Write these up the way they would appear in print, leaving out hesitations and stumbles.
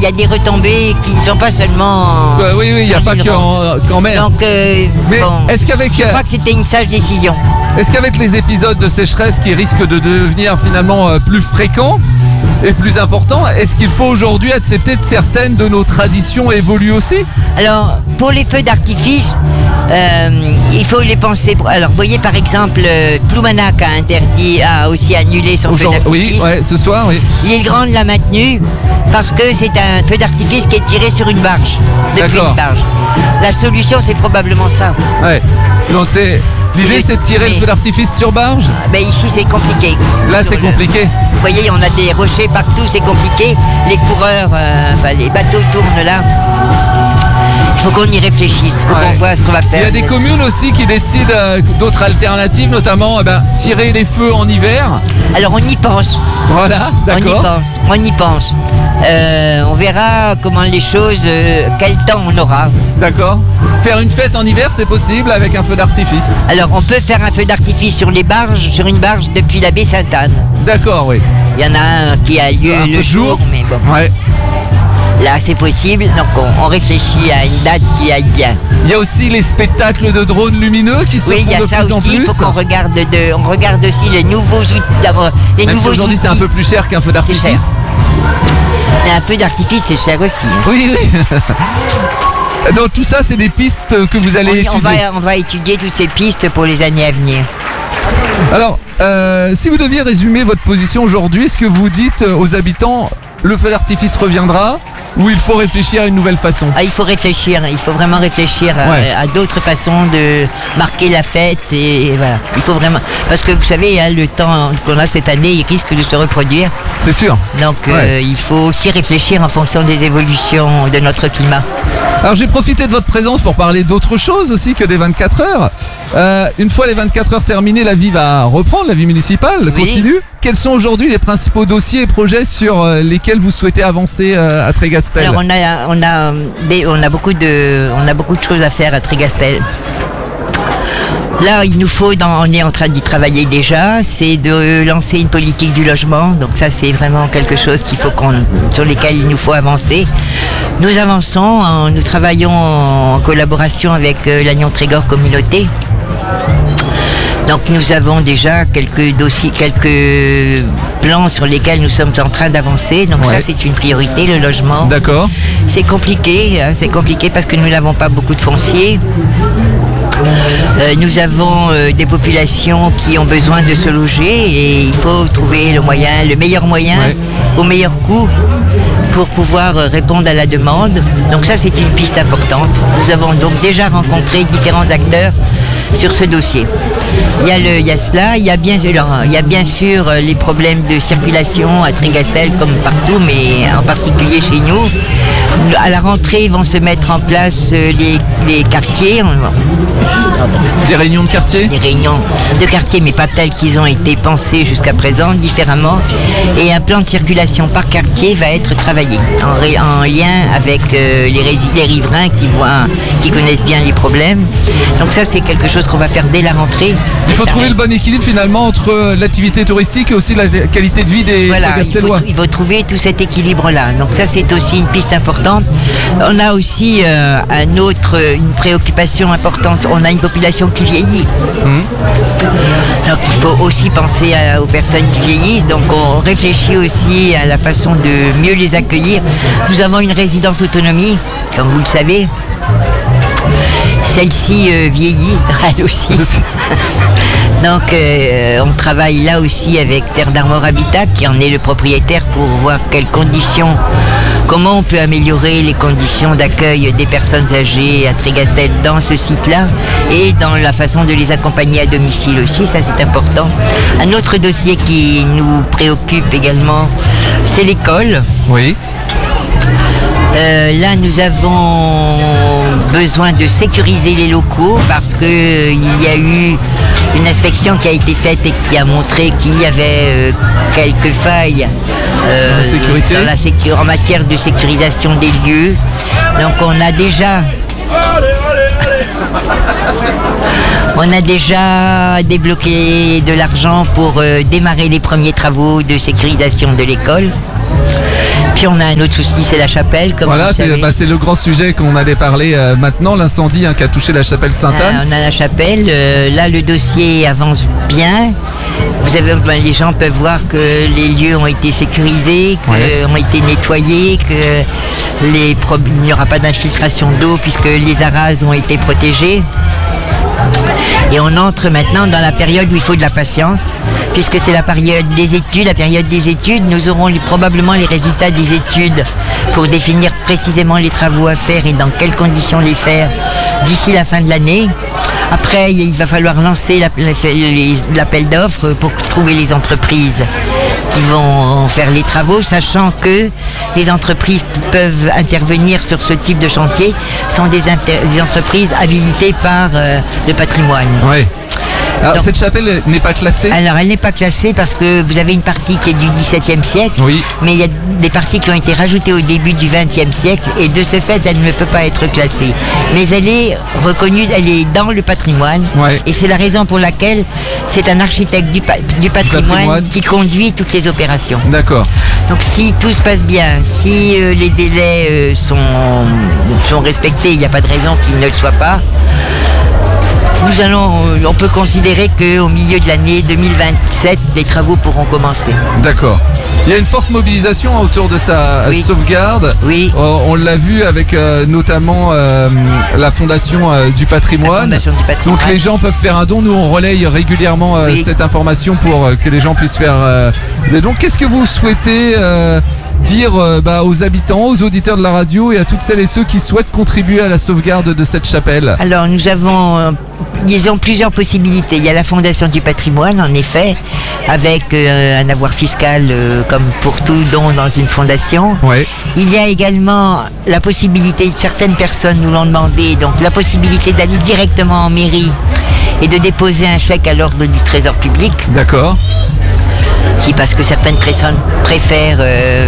a des retombées qui ne sont pas seulement. Oui, il n'y a pas qu'en mer. Donc, mais est-ce qu'avec. Je crois que c'était une sage décision. Est-ce qu'avec les épisodes de sécheresse qui risquent de devenir finalement plus fréquents et plus importants, est-ce qu'il faut aujourd'hui accepter que certaines de nos traditions évoluent aussi ? Alors, pour les feux d'artifice, il faut les penser. Alors, vous voyez par exemple, Ploumanac a aussi annulé son feu d'artifice. Oui, ce soir, oui. L'île Grande l'a maintenu parce que c'est un feu d'artifice qui est tiré sur une barge, depuis une barge. La solution, c'est probablement ça. Ouais. Donc l'idée, c'est de tirer le feu d'artifice sur barge ? Ben ici, c'est compliqué. Là, c'est compliqué. Vous voyez, on a des rochers partout, c'est compliqué. Les coureurs, les bateaux tournent là. Il faut qu'on y réfléchisse, il faut qu'on voit ce qu'on va faire. Il y a des communes aussi qui décident d'autres alternatives, notamment tirer les feux en hiver. Alors on y pense. Voilà, d'accord. On y pense. On verra comment les choses, quel temps on aura. D'accord. Faire une fête en hiver, c'est possible avec un feu d'artifice. Alors on peut faire un feu d'artifice sur une barge depuis la baie Sainte-Anne. D'accord, oui. Il y en a un qui a lieu le jour, mais bon. Ouais. Là, c'est possible, donc on réfléchit à une date qui aille bien. Il y a aussi les spectacles de drones lumineux qui se font de plus en plus. Oui, il y a ça aussi, il faut qu'on regarde aussi les nouveaux outils. Même si aujourd'hui, c'est un peu plus cher qu'un feu d'artifice. Mais un feu d'artifice, c'est cher aussi. Oui. Donc tout ça, c'est des pistes que vous allez étudier. On va étudier toutes ces pistes pour les années à venir. Alors, si vous deviez résumer votre position aujourd'hui, est-ce que vous dites aux habitants le feu d'artifice reviendra ou il faut réfléchir à une nouvelle façon ? Il faut réfléchir, il faut vraiment réfléchir à d'autres façons de marquer la fête et voilà. Il faut vraiment, parce que vous savez, le temps qu'on a cette année, il risque de se reproduire. C'est sûr. Donc il faut aussi réfléchir en fonction des évolutions de notre climat. Alors j'ai profité de votre présence pour parler d'autre chose aussi que des 24 heures. Une fois les 24 heures terminées, la vie va reprendre, la vie municipale continue. Quels sont aujourd'hui les principaux dossiers et projets sur lesquels vous souhaitez avancer à Trégastel ? Alors on a beaucoup de choses à faire à Trégastel. Là, il nous faut, on est en train d'y travailler déjà, c'est de lancer une politique du logement. Donc ça, c'est vraiment quelque chose sur lequel il nous faut avancer. Nous avançons, nous travaillons en collaboration avec l'Agnon Trégor Communauté. Donc nous avons déjà quelques dossiers, quelques plans sur lesquels nous sommes en train d'avancer. Donc ça, c'est une priorité, le logement. D'accord. C'est compliqué parce que nous n'avons pas beaucoup de foncier. Nous avons des populations qui ont besoin de se loger et il faut trouver le meilleur moyen au meilleur coût pour pouvoir répondre à la demande. Donc ça, c'est une piste importante. Nous avons donc déjà rencontré différents acteurs sur ce dossier. Il y a cela, il y a bien sûr les problèmes de circulation à Trégastel comme partout, mais en particulier chez nous. À la rentrée, vont se mettre en place les quartiers. Des réunions de quartier ? Des réunions de quartier, mais pas telles qu'ils ont été pensées jusqu'à présent, différemment. Et un plan de circulation par quartier va être travaillé en lien avec les riverains qui connaissent bien les problèmes. Donc ça, c'est quelque chose qu'on va faire dès la rentrée. Il faut trouver le bon équilibre finalement entre l'activité touristique et aussi la qualité de vie des Trégastelois. Il faut trouver tout cet équilibre-là. Donc ça, c'est aussi une piste importante. On a aussi une préoccupation importante. On a une population qui vieillit. Donc il faut aussi penser aux personnes qui vieillissent. Donc on réfléchit aussi à la façon de mieux les accueillir. Nous avons une résidence autonomie, comme vous le savez. Celle-ci vieillit, elle aussi. Donc on travaille là aussi avec Terre d'Armor Habitat qui en est le propriétaire pour voir comment on peut améliorer les conditions d'accueil des personnes âgées à Trégastel dans ce site-là et dans la façon de les accompagner à domicile aussi, ça c'est important. Un autre dossier qui nous préoccupe également, c'est l'école. Oui. Là, nous avons besoin de sécuriser les locaux parce qu'il y a eu une inspection qui a été faite et qui a montré qu'il y avait quelques failles en matière de sécurisation des lieux. Donc on a déjà débloqué de l'argent pour démarrer les premiers travaux de sécurisation de l'école. Puis on a un autre souci, c'est la chapelle, comme Voilà, vous savez. c'est le grand sujet qu'on allait parler maintenant, l'incendie qui a touché la chapelle Sainte-Anne. On a la chapelle, là le dossier avance bien. Vous savez, les gens peuvent voir que les lieux ont été sécurisés, ont été nettoyés, qu'il n'y aura pas d'infiltration d'eau puisque les arases ont été protégées. Et on entre maintenant dans la période où il faut de la patience, puisque c'est la période des études. Nous aurons probablement les résultats des études pour définir précisément les travaux à faire et dans quelles conditions les faire d'ici la fin de l'année. Après, il va falloir lancer l'appel d'offres pour trouver les entreprises qui vont faire les travaux, sachant que les entreprises qui peuvent intervenir sur ce type de chantier sont des entreprises habilitées par le patrimoine. Ouais. Alors, Donc, cette chapelle n'est pas classée? Alors, elle n'est pas classée parce que vous avez une partie qui est du XVIIe siècle, Oui. mais il y a des parties qui ont été rajoutées au début du XXe siècle et de ce fait, elle ne peut pas être classée. Mais elle est reconnue, elle est dans le patrimoine et c'est la raison pour laquelle c'est un architecte du patrimoine qui conduit toutes les opérations. D'accord. Donc si tout se passe bien, si les délais sont respectés, il n'y a pas de raison qu'ils ne le soient pas. On peut considérer qu'au milieu de l'année 2027, les travaux pourront commencer. D'accord. Il y a une forte mobilisation autour de sa sauvegarde. Oui. On l'a vu avec notamment la Fondation du Patrimoine. Donc les gens peuvent faire un don. Nous, on relaye régulièrement cette information pour que les gens puissent faire des dons. Qu'est-ce que vous souhaitez dire aux habitants, aux auditeurs de la radio et à toutes celles et ceux qui souhaitent contribuer à la sauvegarde de cette chapelle? Alors nous avons plusieurs possibilités. Il y a la Fondation du Patrimoine, en effet, avec un avoir fiscal comme pour tout don dans une fondation. Ouais. Il y a également la possibilité, certaines personnes nous l'ont demandé, donc la possibilité d'aller directement en mairie et de déposer un chèque à l'ordre du Trésor public. D'accord. Parce que certaines personnes préfèrent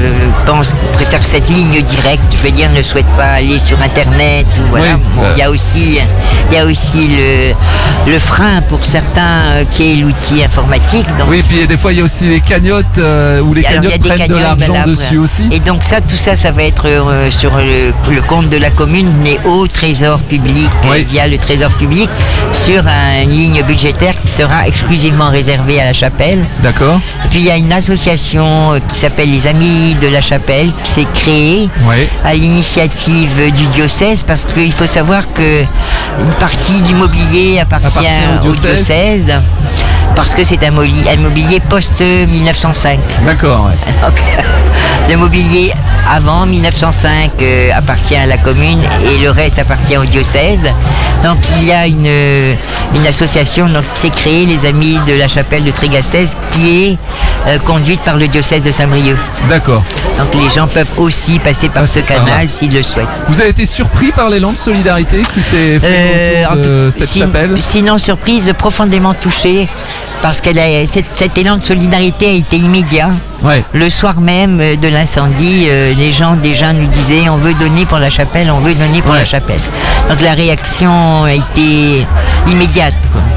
cette ligne directe, je veux dire, ne souhaitent pas aller sur Internet. Voilà. Oui, bon, il y a aussi le frein pour certains qui est l'outil informatique. Donc, oui, puis des fois il y a aussi les cagnottes où les cagnottes prennent de l'argent dessus aussi. Et donc tout ça va être sur le compte de la commune, mais au Trésor public, via le Trésor public, sur une ligne budgétaire qui sera exclusivement réservée à la chapelle. D'accord. Et puis il y a une association qui s'appelle les Amis de la Chapelle qui s'est créée à l'initiative du diocèse, parce qu'il faut savoir qu'une partie du mobilier appartient au diocèse, parce que c'est un mobilier post-1905. D'accord. Donc, le mobilier avant 1905 appartient à la commune et le reste appartient au diocèse. Donc il y a une association qui s'est créée, les Amis de la Chapelle de Trégastès, qui est conduite par le diocèse de Saint-Brieuc. D'accord. Donc les gens peuvent aussi passer par ce canal s'ils le souhaitent. Vous avez été surpris par l'élan de solidarité qui s'est fait autour de cette chapelle? Sinon surprise, profondément touchée, parce que cet élan de solidarité a été immédiat. Ouais. Le soir même de l'incendie, les gens déjà nous disaient on veut donner pour la chapelle, on veut donner pour la chapelle. Donc la réaction a été immédiate.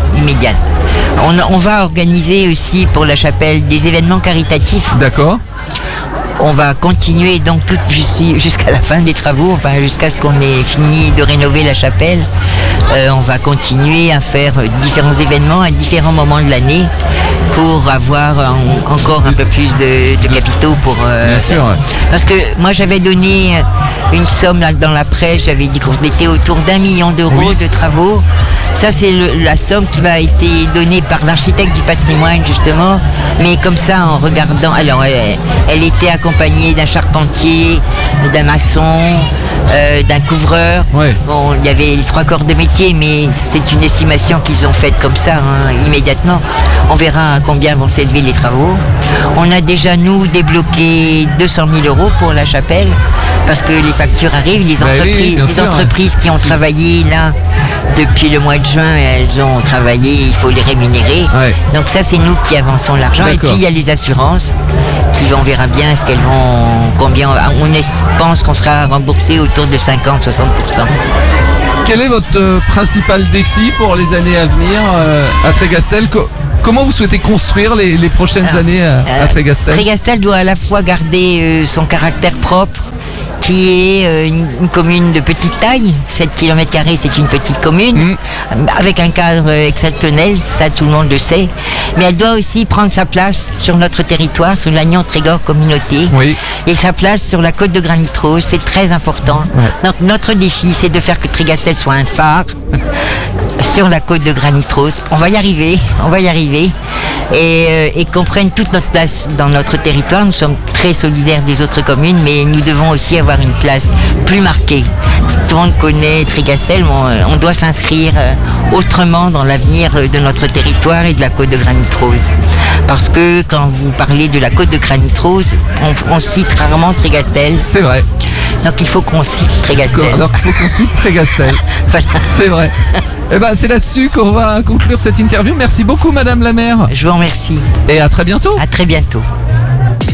On va organiser aussi pour la chapelle des événements caritatifs. D'accord. On va continuer donc jusqu'à la fin des travaux, enfin jusqu'à ce qu'on ait fini de rénover la chapelle. On va continuer à faire différents événements à différents moments de l'année pour avoir encore un peu plus de capitaux pour. Bien sûr. Parce que moi j'avais donné une somme dans la presse, j'avais dit qu'on était autour d'1 million d'euros de travaux. Ça c'est la somme qui m'a été donnée par l'architecte du patrimoine justement, mais comme ça en regardant. Alors elle était accompagnée d'un charpentier, d'un maçon, d'un couvreur. Ouais. Bon, il y avait les 3 corps de métier, mais c'est une estimation qu'ils ont faite comme ça, immédiatement. On verra à combien vont s'élever les travaux. On a déjà, nous, débloqué 200 000 euros pour la chapelle, parce que les factures arrivent, les entreprises qui ont travaillé là depuis le mois de juin, elles ont travaillé, il faut les rémunérer. Ouais. Donc ça, c'est nous qui avançons l'argent. D'accord. Et puis il y a les assurances on verra bien combien. On pense qu'on sera remboursé autour de 50-60%. Quel est votre principal défi pour les années à venir à Trégastel? Comment vous souhaitez construire les prochaines années à Trégastel? Trégastel doit à la fois garder son caractère propre, qui est une commune de petite taille, 7 km², c'est une petite commune, avec un cadre exceptionnel, ça tout le monde le sait, mais elle doit aussi prendre sa place sur notre territoire, sur l'Agnon Trégor Communauté, et sa place sur la côte de Granit-Rose, c'est très important. Donc notre défi, c'est de faire que Trégastel soit un phare sur la côte de Granit-Rose. On va y arriver, et qu'on prenne toute notre place dans notre territoire. Nous sommes très solidaires des autres communes, mais nous devons aussi avoir une place plus marquée. Tout le monde connaît Trégastel, mais on doit s'inscrire autrement dans l'avenir de notre territoire et de la côte de Granit-Rose. Parce que quand vous parlez de la côte de Granit-Rose, on cite rarement Trégastel. C'est vrai. Donc il faut qu'on cite Trégastel. Alors il faut qu'on cite Trégastel. Voilà. C'est vrai. Eh ben, c'est là-dessus qu'on va conclure cette interview. Merci beaucoup, Madame la maire. Je vous remercie. Et à très bientôt. À très bientôt.